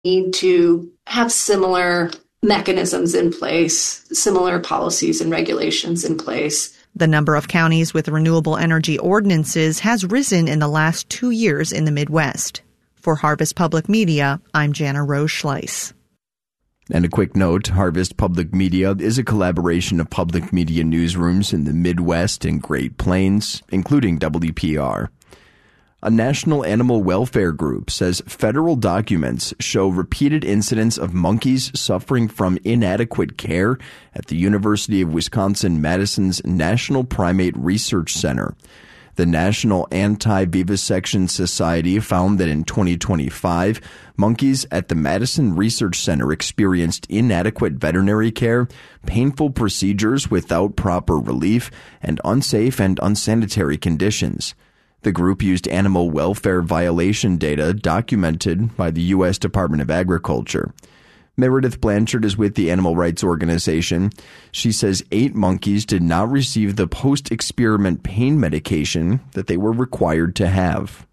need to have similar mechanisms in place, similar policies and regulations in place. The number of counties with renewable energy ordinances has risen in the last 2 years in the Midwest. For Harvest Public Media, I'm Jana Rose Schleiss. And a quick note, Harvest Public Media is a collaboration of public media newsrooms in the Midwest and Great Plains, including WPR. A national animal welfare group says federal documents show repeated incidents of monkeys suffering from inadequate care at the University of Wisconsin-Madison's National Primate Research Center. The National Anti-Vivisection Society found that in 2025, monkeys at the Madison Research Center experienced inadequate veterinary care, painful procedures without proper relief, and unsafe and unsanitary conditions. The group used animal welfare violation data documented by the U.S. Department of Agriculture. Meredith Blanchard is with the Animal Rights Organization. She says 8 monkeys did not receive the post-experiment pain medication that they were required to have.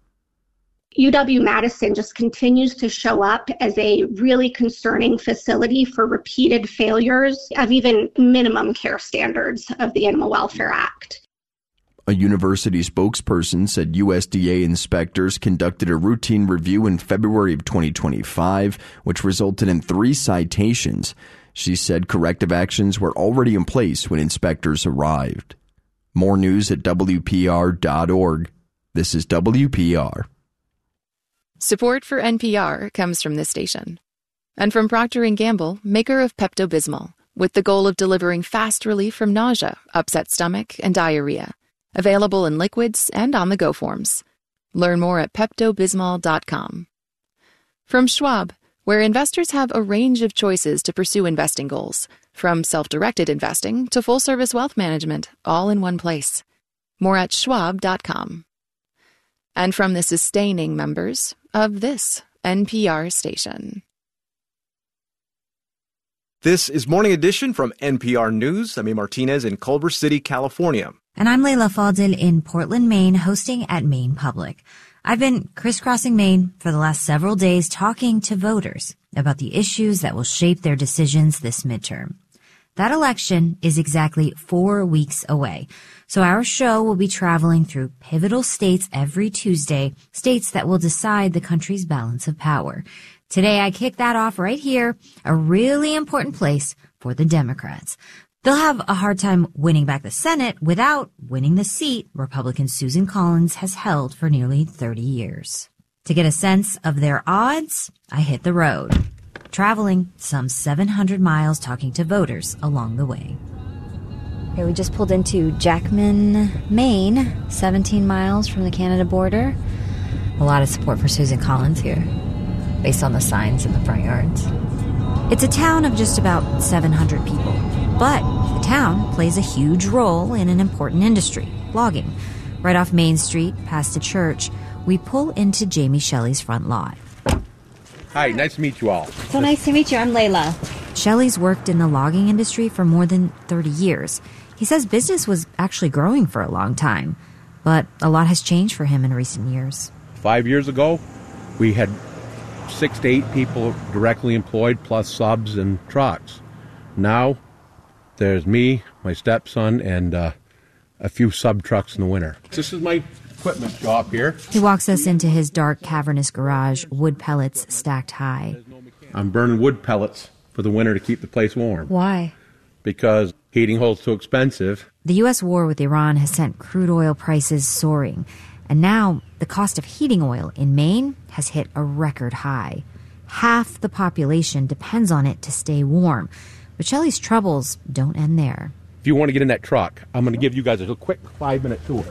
UW-Madison just continues to show up as a really concerning facility for repeated failures of even minimum care standards of the Animal Welfare Act. A university spokesperson said USDA inspectors conducted a routine review in February of 2025, which resulted in 3 citations. She said corrective actions were already in place when inspectors arrived. More news at WPR.org. This is WPR. Support for NPR comes from this station. And from Procter & Gamble, maker of Pepto-Bismol, with the goal of delivering fast relief from nausea, upset stomach, and diarrhea. Available in liquids and on-the-go forms. Learn more at PeptoBismol.com. From Schwab, where investors have a range of choices to pursue investing goals, from self-directed investing to full-service wealth management, all in one place. More at Schwab.com. And from the sustaining members of this NPR station. This is Morning Edition from NPR News. I'm A. Martinez in Culver City, California. And I'm Layla Fadil in Portland, Maine, hosting at Maine Public. I've been crisscrossing Maine for the last several days talking to voters about the issues that will shape their decisions this midterm. That election is exactly 4 weeks away. So our show will be traveling through pivotal states every Tuesday, states that will decide the country's balance of power. Today, I kick that off right here, a really important place for the Democrats. They'll have a hard time winning back the Senate without winning the seat Republican Susan Collins has held for nearly 30 years. To get a sense of their odds, I hit the road, traveling some 700 miles talking to voters along the way. Okay, we just pulled into Jackman, Maine, 17 miles from the Canada border. A lot of support for Susan Collins here, based on the signs in the front yards. It's a town of just about 700 people, but the town plays a huge role in an important industry, logging. Right off Main Street, past a church, we pull into Jamie Shelley's front lot. Hi, nice to meet you all. So nice to meet you. I'm Layla. Shelley's worked in the logging industry for more than 30 years. He says business was actually growing for a long time, but a lot has changed for him in recent years. 5 years ago, we had 6 to 8 people directly employed, plus subs and trucks. Now, there's me, my stepson, and a few sub trucks in the winter. This is my equipment shop here. He walks us into his dark, cavernous garage, wood pellets stacked high. I'm burning wood pellets for the winter to keep the place warm. Why? Because heating oil's too expensive. The U.S. war with Iran has sent crude oil prices soaring. And now the cost of heating oil in Maine has hit a record high. Half the population depends on it to stay warm. But Shelley's troubles don't end there. If you want to get in that truck, I'm going to give you guys a quick 5-minute tour.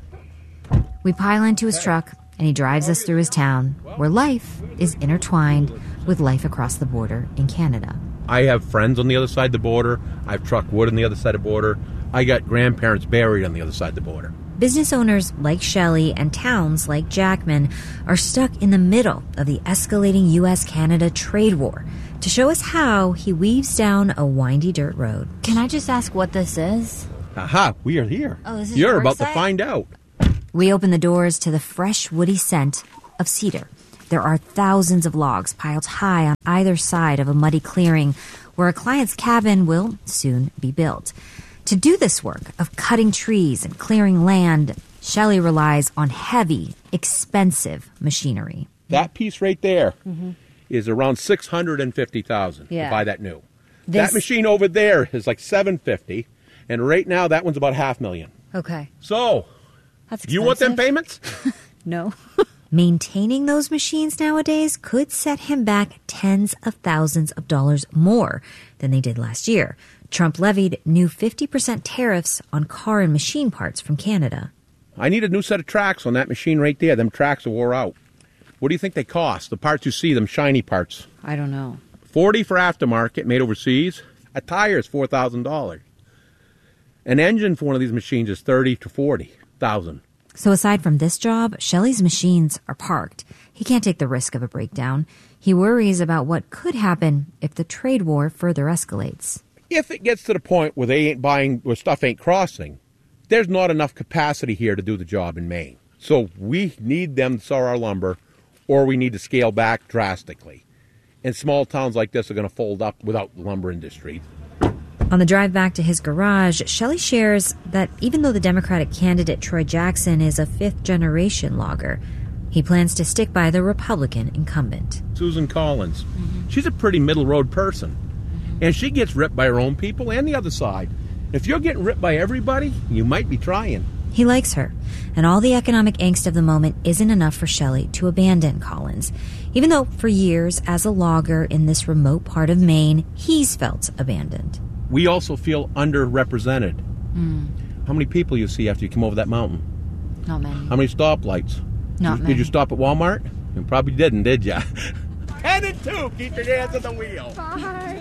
We pile into his truck, and he drives us through his town, where life is intertwined with life across the border in Canada. I have friends on the other side of the border. I've trucked wood on the other side of the border. I got grandparents buried on the other side of the border. Business owners like Shelley and towns like Jackman are stuck in the middle of the escalating U.S.-Canada trade war. To show us how, he weaves down a windy dirt road. Can I just ask what this is? Aha, we are here. Oh, this is You're your about site? to find out. We open the doors to the fresh, woody scent of cedar. There are thousands of logs piled high on either side of a muddy clearing where a client's cabin will soon be built. To do this work of cutting trees and clearing land, Shelley relies on heavy, expensive machinery. That piece right there is around $650,000 to buy that new. That machine over there is like $750,000, and right now that one's about $500,000. Okay. So, that's expensive. You want them payments? No. Maintaining those machines nowadays could set him back tens of thousands of dollars more than they did last year. Trump levied new 50% tariffs on car and machine parts from Canada. I need a new set of tracks on that machine right there. Them tracks are wore out. What do you think they cost? The parts you see, them shiny parts. I don't know. $40,000 for aftermarket, made overseas. A tire is $4,000. An engine for one of these machines is $30,000 to $40,000. So aside from this job, Shelley's machines are parked. He can't take the risk of a breakdown. He worries about what could happen if the trade war further escalates. If it gets to the point where they ain't buying, where stuff ain't crossing, there's not enough capacity here to do the job in Maine. So we need them to sell our lumber, or we need to scale back drastically. And small towns like this are going to fold up without the lumber industry. On the drive back to his garage, Shelley shares that even though the Democratic candidate Troy Jackson is a fifth-generation logger, he plans to stick by the Republican incumbent. Susan Collins, she's a pretty middle-road person. And she gets ripped by her own people and the other side. If you're getting ripped by everybody, you might be trying. He likes her, and all the economic angst of the moment isn't enough for Shelley to abandon Collins. Even though for years, as a logger in this remote part of Maine, he's felt abandoned. We also feel underrepresented. How many people you see after you come over that mountain? Not many. How many stoplights? Not many. Did you stop at Walmart? You probably didn't, did you? 10 and 2, keep your hands on the wheel. Bye.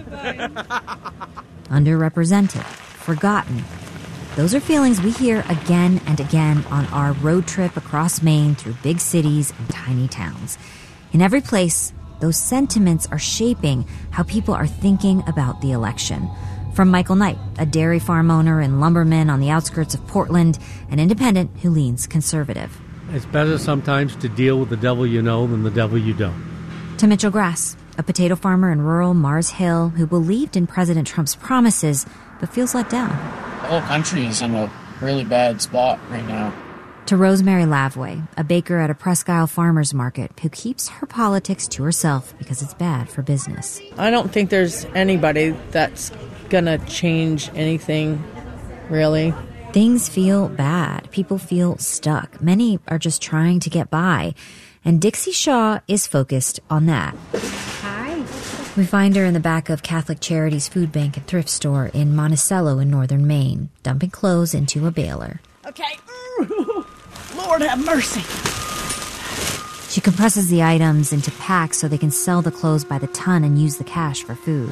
Underrepresented, forgotten. Those are feelings we hear again and again on our road trip across Maine through big cities and tiny towns. In every place, those sentiments are shaping how people are thinking about the election. From Michael Knight, a dairy farm owner and lumberman on the outskirts of Portland, an independent who leans conservative. It's better sometimes to deal with the devil you know than the devil you don't. To Mitchell Grass, a potato farmer in rural Mars Hill who believed in President Trump's promises but feels let down. The whole country is in a really bad spot right now. To Rosemary Lavway, a baker at a Presque Isle farmers market who keeps her politics to herself because it's bad for business. I don't think there's anybody that's gonna change anything, really. Things feel bad. People feel stuck. Many are just trying to get by. And Dixie Shaw is focused on that. Hi. We find her in the back of Catholic Charities Food Bank and Thrift Store in Monticello in northern Maine, dumping clothes into a baler. Okay. Lord have mercy. She compresses the items into packs so they can sell the clothes by the ton and use the cash for food.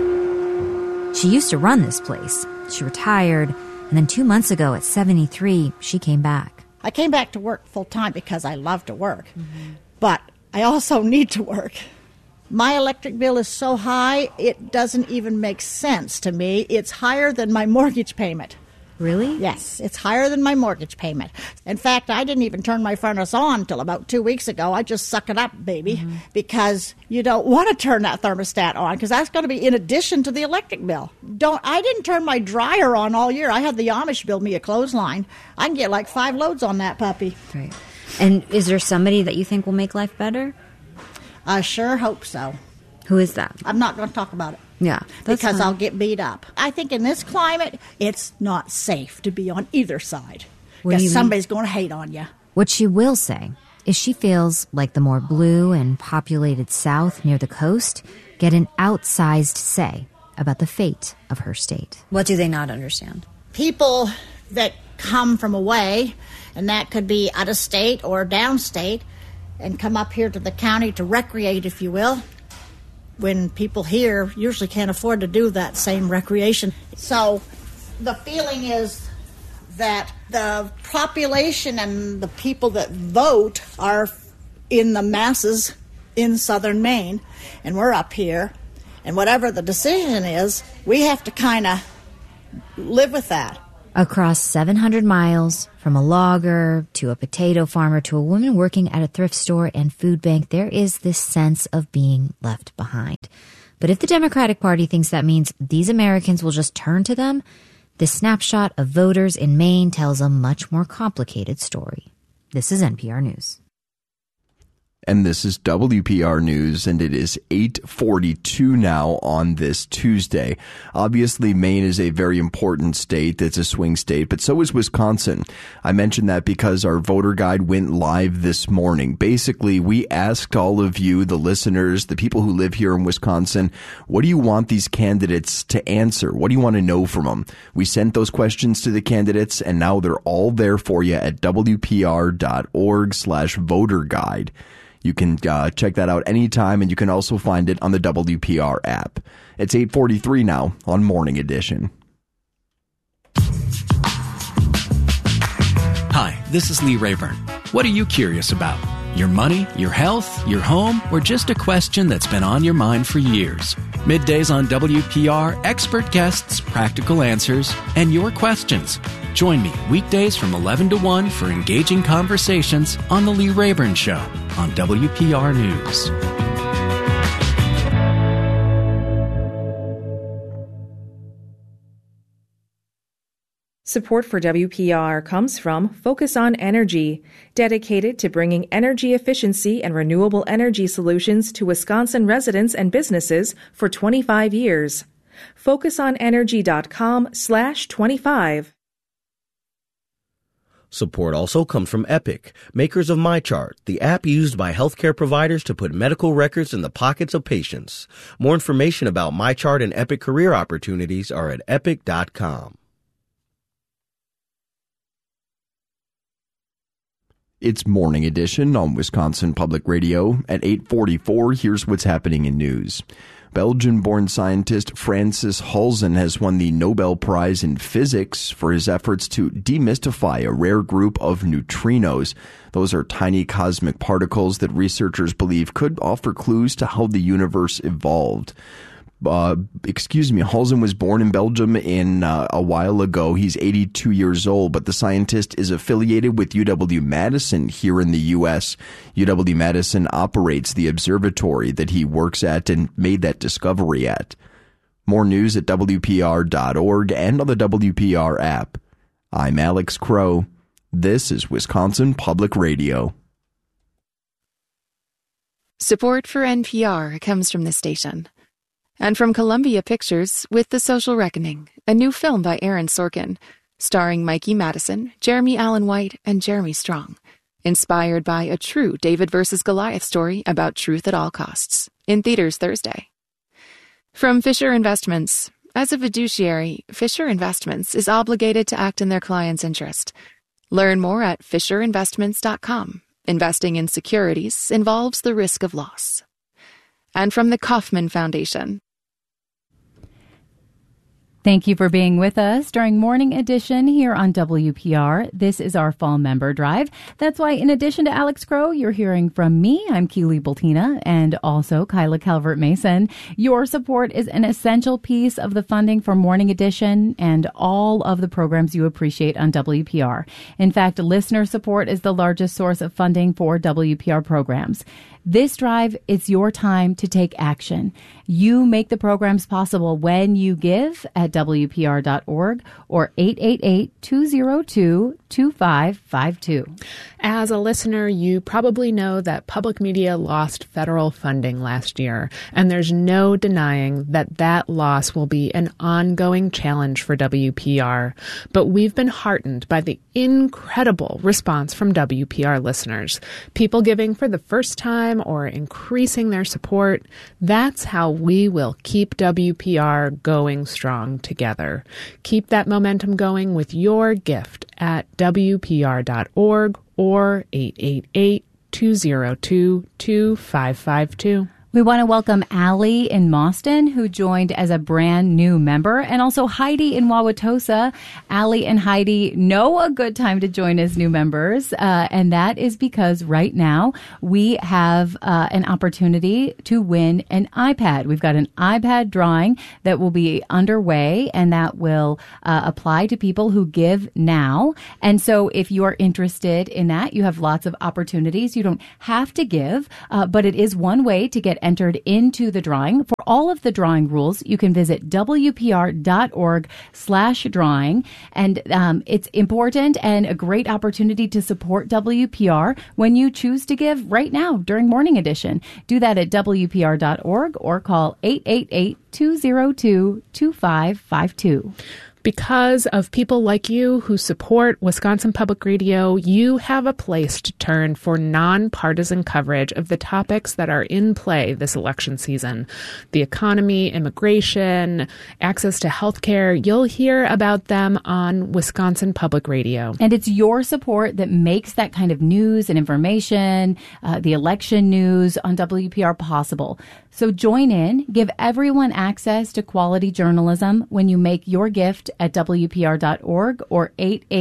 She used to run this place. She retired, and then 2 months ago at 73, she came back. I came back to work full-time because I love to work, but I also need to work. My electric bill is so high, it doesn't even make sense to me. It's higher than my mortgage payment. Really? Yes, it's higher than my mortgage payment. In fact, I didn't even turn my furnace on until about 2 weeks ago. I just suck it up, baby, because you don't want to turn that thermostat on because that's going to be in addition to the electric bill. I didn't turn my dryer on all year. I had the Amish build me a clothesline. I can get like 5 loads on that puppy. Right. And is there somebody that you think will make life better? I sure hope so. Who is that? I'm not going to talk about it. Yeah, because fine. I'll get beat up. I think in this climate, it's not safe to be on either side because somebody's going to hate on you. What she will say is she feels like the more blue and populated South near the coast get an outsized say about the fate of her state. What do they not understand? People that come from away, and that could be out of state or downstate, and come up here to the county to recreate, if you will, when people here usually can't afford to do that same recreation. So the feeling is that the population and the people that vote are in the masses in southern Maine, and we're up here, and whatever the decision is, we have to kind of live with that. Across 700 miles, from a logger to a potato farmer to a woman working at a thrift store and food bank, there is this sense of being left behind. But if the Democratic Party thinks that means these Americans will just turn to them, this snapshot of voters in Maine tells a much more complicated story. This is NPR News. And this is WPR News, and it is 8:42 now on this Tuesday. Obviously, Maine is a very important state. It's a swing state, but so is Wisconsin. I mentioned that because our voter guide went live this morning. Basically, we asked all of you, the listeners, the people who live here in Wisconsin, what do you want these candidates to answer? What do you want to know from them? We sent those questions to the candidates, and now they're all there for you at wpr.org/voter guide. You can check that out anytime, and you can also find it on the WPR app. It's 8:43 now on Morning Edition. Hi, this is Lee Rayburn. What are you curious about? Your money, your health, your home, or just a question that's been on your mind for years? Middays on WPR, expert guests, practical answers, and your questions. Join me weekdays from 11 to 1 for engaging conversations on The Lee Rayburn Show on WPR News. Support for WPR comes from Focus on Energy, dedicated to bringing energy efficiency and renewable energy solutions to Wisconsin residents and businesses for 25 years. FocusOnEnergy.com/25. Support also comes from Epic, makers of MyChart, the app used by healthcare providers to put medical records in the pockets of patients. More information about MyChart and Epic career opportunities are at epic.com. It's Morning Edition on Wisconsin Public Radio. At 8:44, here's what's happening in news. Belgian-born scientist Francis Halzen has won the Nobel Prize in Physics for his efforts to demystify a rare group of neutrinos. Those are tiny cosmic particles that researchers believe could offer clues to how the universe evolved. Halzen was born in Belgium a while ago. He's 82 years old, but the scientist is affiliated with UW-Madison here in the U.S. UW-Madison operates the observatory that he works at and made that discovery at. More news at WPR.org and on the WPR app. I'm Alex Crow. This is Wisconsin Public Radio. Support for NPR comes from this station. And from Columbia Pictures with The Social Reckoning, a new film by Aaron Sorkin, starring Mikey Madison, Jeremy Allen White, and Jeremy Strong. Inspired by a true David versus Goliath story about truth at all costs. In theaters Thursday. From Fisher Investments. As a fiduciary, Fisher Investments is obligated to act in their client's interest. Learn more at FisherInvestments.com. Investing in securities involves the risk of loss. And from the Kauffman Foundation. Thank you for being with us during Morning Edition here on WPR. This is our fall member drive. That's why, in addition to Alex Crow, you're hearing from me. I'm Keely Bultina, and also Kyla Calvert-Mason. Your support is an essential piece of the funding for Morning Edition and all of the programs you appreciate on WPR. In fact, listener support is the largest source of funding for WPR programs. This drive, it's your time to take action. You make the programs possible when you give at WPR.org or 888-202-2552. As a listener, you probably know that public media lost federal funding last year, and there's no denying that that loss will be an ongoing challenge for WPR. But we've been heartened by the incredible response from WPR listeners. People giving for the first time or increasing their support. That's how we will keep WPR going strong together. Keep that momentum going with your gift at WPR.org or 888-202-2552. We want to welcome Allie in Mauston, who joined as a brand new member, and also Heidi in Wauwatosa. Allie and Heidi know a good time to join as new members, and that is because right now we have an opportunity to win an iPad. We've got an iPad drawing that will be underway, and that will apply to people who give now. And so if you are interested in that, you have lots of opportunities. You don't have to give, but it is one way to get entered into the drawing. For all of the drawing rules, you can visit wpr.org/drawing. And it's important and a great opportunity to support WPR when you choose to give right now during Morning Edition. Do that at WPR.org or call 888-202-2552. Because of people like you who support Wisconsin Public Radio, you have a place to turn for nonpartisan coverage of the topics that are in play this election season. The economy, immigration, access to health care. You'll hear about them on Wisconsin Public Radio. And it's your support that makes that kind of news and information, the election news on WPR possible. So join in, give everyone access to quality journalism when you make your gift at WPR.org or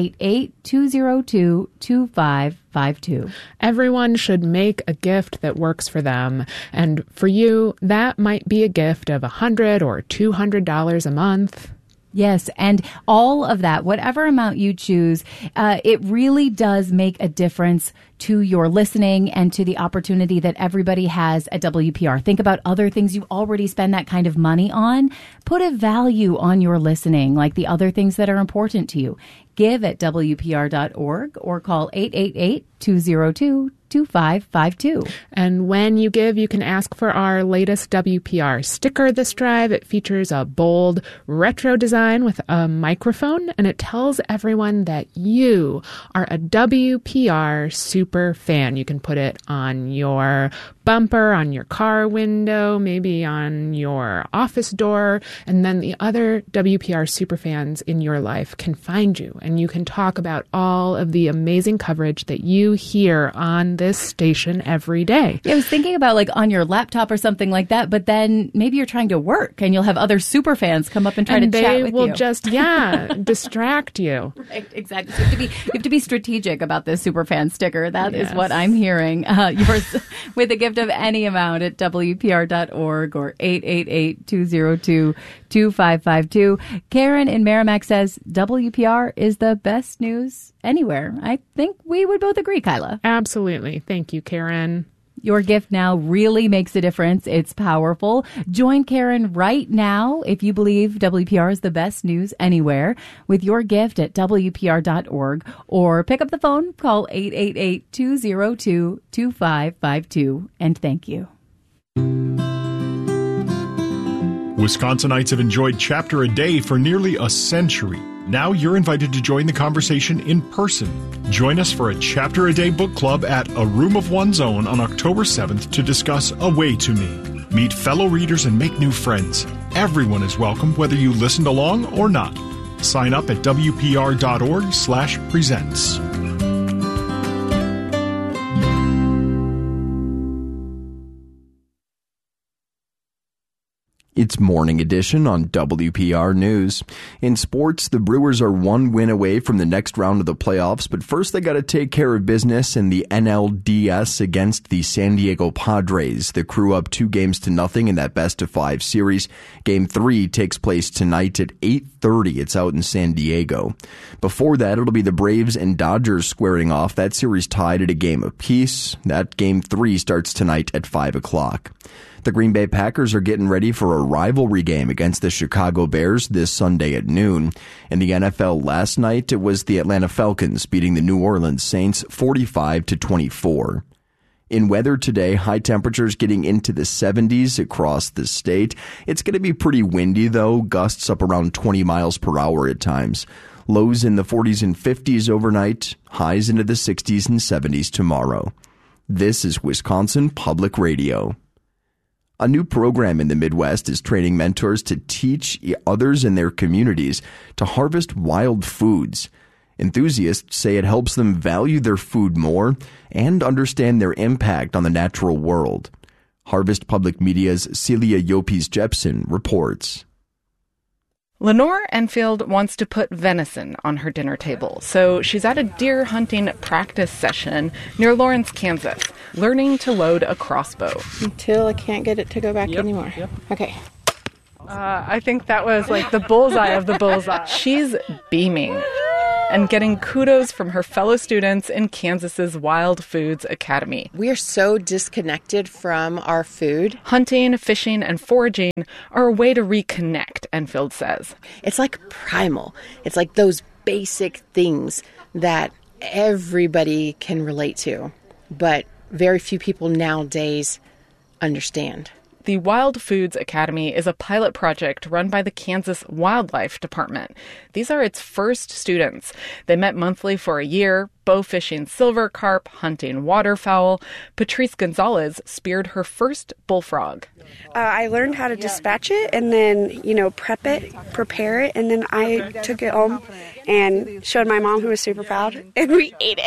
888-202-2552. Everyone should make a gift that works for them. And for you, that might be a gift of $100 or $200 a month. Yes, and all of that, whatever amount you choose, it really does make a difference to your listening and to the opportunity that everybody has at WPR. Think about other things you already spend that kind of money on. Put a value on your listening, like the other things that are important to you. Give at WPR.org or call 888-202-2552. And when you give, you can ask for our latest WPR sticker this drive. It features a bold retro design with a microphone, and it tells everyone that you are a WPR super fan. You can put it on your bumper, on your car window, maybe on your office door, and then the other WPR superfans in your life can find you, and you can talk about all of the amazing coverage that you hear on this station every day. Yeah, I was thinking about like on your laptop or something like that, but then maybe you're trying to work and you'll have other superfans come up and try to chat with you. And they will just, distract you. Right, exactly. So you have to be strategic about this superfan sticker. That is what I'm hearing. Yours with a gift of any amount at WPR.org or 888-202-2552. Karen in Merrimack says WPR is the best news anywhere. I think we would both agree, Kyla. Absolutely. Thank you, Karen. Your gift now really makes a difference. It's powerful. Join Karen right now if you believe WPR is the best news anywhere with your gift at WPR.org or pick up the phone, call 888-202-2552, and thank you. Wisconsinites have enjoyed Chapter a Day for nearly a century. Now you're invited to join the conversation in person. Join us for a Chapter a Day book club at A Room of One's Own on October 7th to discuss A Way to Me. Meet fellow readers and make new friends. Everyone is welcome, whether you listened along or not. Sign up at WPR.org/presents. It's Morning Edition on WPR News. In sports, the Brewers are one win away from the next round of the playoffs, but first they got to take care of business in the NLDS against the San Diego Padres. The Crew up 2-0 in that best-of-5 series. Game 3 takes place tonight at 8:30. It's out in San Diego. Before that, it'll be the Braves and Dodgers squaring off. That series tied at a game apiece. That Game 3 starts tonight at 5 o'clock. The Green Bay Packers are getting ready for a rivalry game against the Chicago Bears this Sunday at noon. In the NFL last night, it was the Atlanta Falcons beating the New Orleans Saints 45-24. In weather today, high temperatures getting into the 70s across the state. It's going to be pretty windy, though, gusts up around 20 miles per hour at times. Lows in the 40s and 50s overnight, highs into the 60s and 70s tomorrow. This is Wisconsin Public Radio. A new program in the Midwest is training mentors to teach others in their communities to harvest wild foods. Enthusiasts say it helps them value their food more and understand their impact on the natural world. Harvest Public Media's Celia Yopes-Jepson reports. Lenore Enfield wants to put venison on her dinner table, so she's at a deer hunting practice session near Lawrence, Kansas, learning to load a crossbow. Until I can't get it to go back anymore. Okay. I think that was like the bullseye of the bullseye. She's beaming and getting kudos from her fellow students in Kansas's Wild Foods Academy. We are so disconnected from our food. Hunting, fishing, and foraging are a way to reconnect, Enfield says. It's like primal. It's like those basic things that everybody can relate to, but very few people nowadays understand. The Wild Foods Academy is a pilot project run by the Kansas Wildlife Department. These are its first students. They met monthly for a year, bow fishing silver carp, hunting waterfowl. Patrice Gonzalez speared her first bullfrog. I learned how to dispatch it and then, prep it, prepare it, and then I took it home and showed my mom, who was super proud, and we ate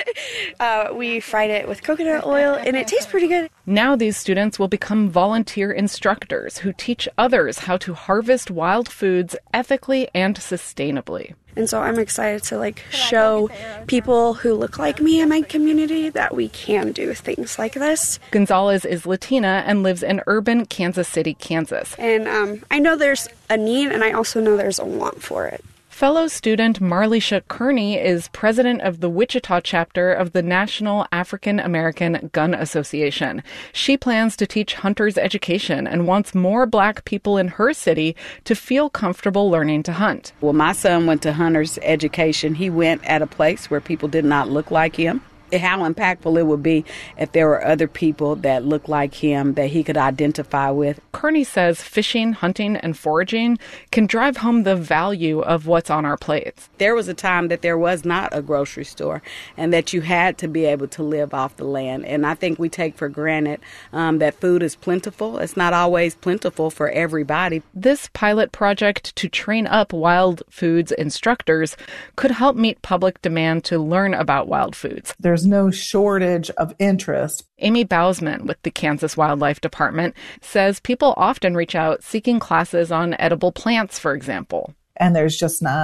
it. We fried it with coconut oil, and it tastes pretty good. Now these students will become volunteer instructors who teach others how to harvest wild foods ethically and sustainably. And so I'm excited to show people who look like me in my community that we can do things like this. Gonzalez is Latina and lives in urban Kansas City, Kansas. And I know there's a need, and I also know there's a want for it. Fellow student Marlisha Kearney is president of the Wichita chapter of the National African American Gun Association. She plans to teach hunters education and wants more Black people in her city to feel comfortable learning to hunt. Well, my son went to hunter's education. He went at a place where people did not look like him. How impactful it would be if there were other people that looked like him that he could identify with. Kearney says fishing, hunting, and foraging can drive home the value of what's on our plates. There was a time that there was not a grocery store and that you had to be able to live off the land. And I think we take for granted that food is plentiful. It's not always plentiful for everybody. This pilot project to train up wild foods instructors could help meet public demand to learn about wild foods. There's no shortage of interest. Amy Bausman with the Kansas Wildlife Department says people often reach out seeking classes on edible plants, for example. And there's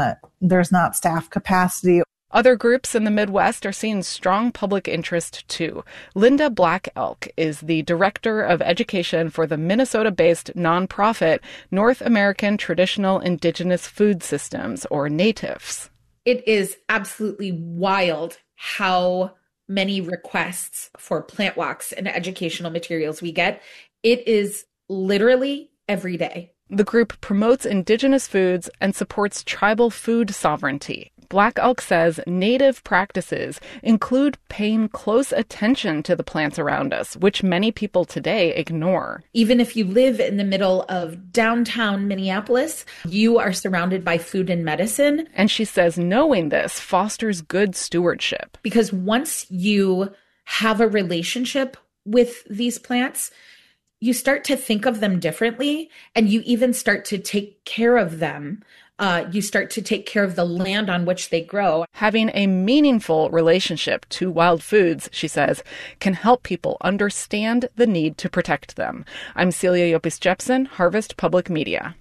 not staff capacity. Other groups in the Midwest are seeing strong public interest, too. Linda Black Elk is the director of education for the Minnesota-based nonprofit North American Traditional Indigenous Food Systems, or NATIFS. It is absolutely wild how many requests for plant walks and educational materials we get. It is literally every day. The group promotes indigenous foods and supports tribal food sovereignty. Black Elk says native practices include paying close attention to the plants around us, which many people today ignore. Even if you live in the middle of downtown Minneapolis, you are surrounded by food and medicine. And she says knowing this fosters good stewardship. Because once you have a relationship with these plants, you start to think of them differently, and you even start to take care of them. You start to take care of the land on which they grow. Having a meaningful relationship to wild foods, she says, can help people understand the need to protect them. I'm Celia Yopes-Jepson, Harvest Public Media.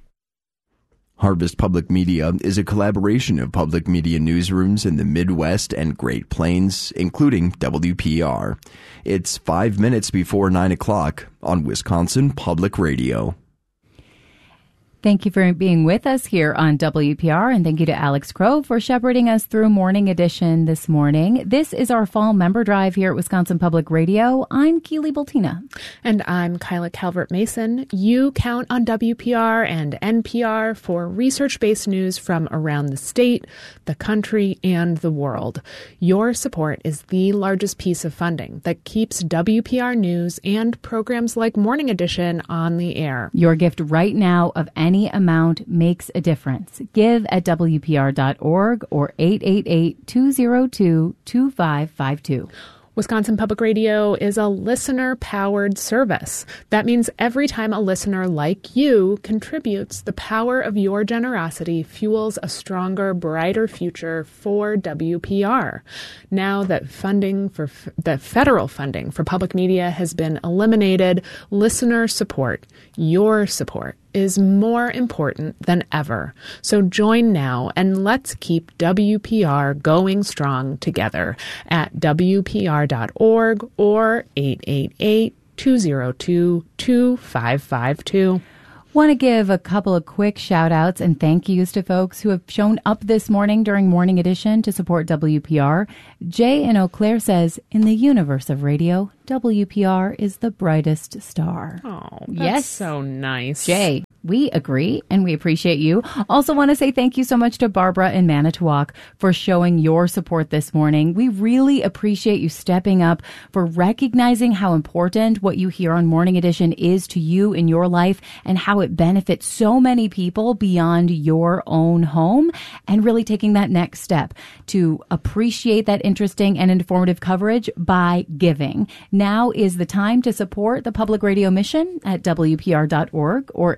Harvest Public Media is a collaboration of public media newsrooms in the Midwest and Great Plains, including WPR. It's 5 minutes before 9 o'clock on Wisconsin Public Radio. Thank you for being with us here on WPR, and thank you to Alex Crow for shepherding us through Morning Edition this morning. This is our fall member drive here at Wisconsin Public Radio. I'm Keely Bultina. And I'm Kyla Calvert-Mason. You count on WPR and NPR for research-based news from around the state, the country, and the world. Your support is the largest piece of funding that keeps WPR News and programs like Morning Edition on the air. Your gift right now of any amount makes a difference. Give at WPR.org or 888-202-2552. Wisconsin Public Radio is a listener-powered service. That means every time a listener like you contributes, the power of your generosity fuels a stronger, brighter future for WPR. Now that federal funding for public media has been eliminated, listener support, your support, is more important than ever. So join now and let's keep WPR going strong together at WPR.org or 888-202-2552. Want to give a couple of quick shout outs and thank yous to folks who have shown up this morning during Morning Edition to support WPR. Jay in Eau Claire says, in the universe of radio, WPR is the brightest star. Oh, that's so nice. Jay, we agree and we appreciate you. Also want to say thank you so much to Barbara in Manitowoc for showing your support this morning. We really appreciate you stepping up, for recognizing how important what you hear on Morning Edition is to you in your life and how it benefits so many people beyond your own home, and really taking that next step to appreciate that interesting and informative coverage by giving. Now is the time to support the public radio mission at WPR.org or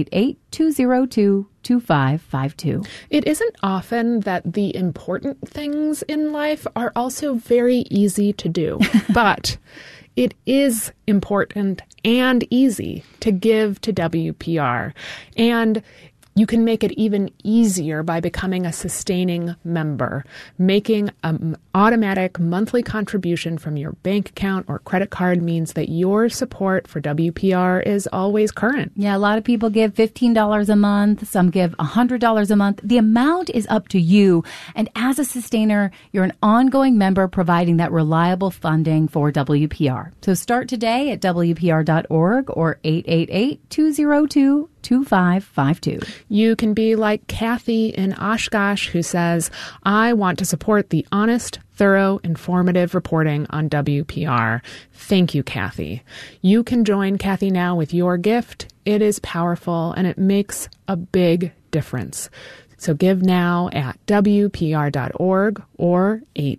888-202-2552. It isn't often that the important things in life are also very easy to do, but it is important and easy to give to WPR. And you can make it even easier by becoming a sustaining member. Making an automatic monthly contribution from your bank account or credit card means that your support for WPR is always current. Yeah, a lot of people give $15 a month. Some give $100 a month. The amount is up to you. And as a sustainer, you're an ongoing member providing that reliable funding for WPR. So start today at WPR.org or 888-202-2552. You can be like Kathy in Oshkosh, who says, I want to support the honest, thorough, informative reporting on WPR. Thank you, Kathy. You can join Kathy now with your gift. It is powerful and it makes a big difference. So give now at WPR.org or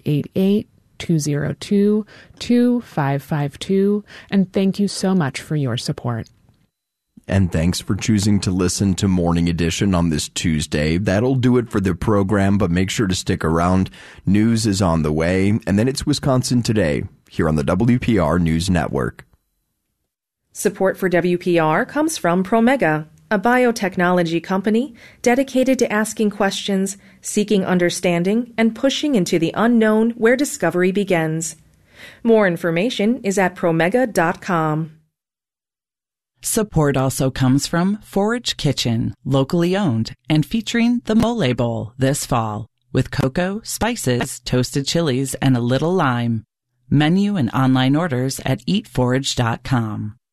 888-202-2552. And thank you so much for your support. And thanks for choosing to listen to Morning Edition on this Tuesday. That'll do it for the program, but make sure to stick around. News is on the way, and then it's Wisconsin Today here on the WPR News Network. Support for WPR comes from Promega, a biotechnology company dedicated to asking questions, seeking understanding, and pushing into the unknown where discovery begins. More information is at promega.com. Support also comes from Forage Kitchen, locally owned and featuring the Mole Bowl this fall with cocoa, spices, toasted chilies, and a little lime. Menu and online orders at eatforage.com.